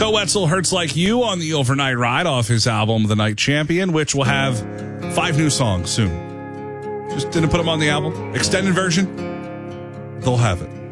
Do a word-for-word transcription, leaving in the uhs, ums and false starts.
Ko Wetzel, Hurts Like You on the overnight ride off his album, The Night Champion, which will have five new songs soon. Just didn't put them on the album. Extended version, they'll have it.